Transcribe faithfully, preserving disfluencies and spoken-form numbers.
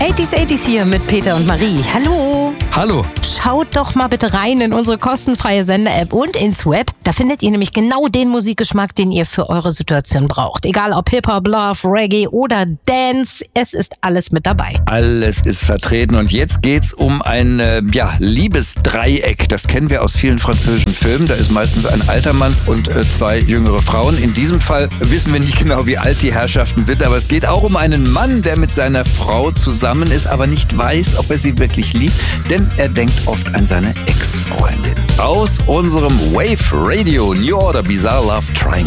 achtzig achtzig hier mit Peter und Marie. Hallo. Hallo. Schaut doch mal bitte rein in unsere kostenfreie Sender-App und ins Web. Da findet ihr nämlich genau den Musikgeschmack, den ihr für eure Situation braucht. Egal ob Hip-Hop, Love, Reggae oder Dance, es ist alles mit dabei. Alles ist vertreten und jetzt geht's um ein äh, ja, Liebesdreieck. Das kennen wir aus vielen französischen Filmen. Da ist meistens ein alter Mann und äh, zwei jüngere Frauen. In diesem Fall wissen wir nicht genau, wie alt die Herrschaften sind, aber es geht auch um einen Mann, der mit seiner Frau zusammen ist, aber nicht weiß, ob er sie wirklich liebt, denn er denkt oft an seine Ex-Freundin. Aus unserem Wave Radio New Order Bizarre Love Triangle.